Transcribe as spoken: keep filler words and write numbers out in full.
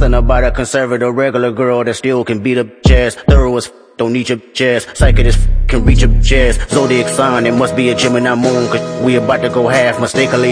Something about a conservative regular girl that still can beat up jazz. Thorough as f, don't need your jazz. Psychic as f, can reach your jazz. Zodiac sign, it must be a Gemini moon, cause we about to go half mistakenly.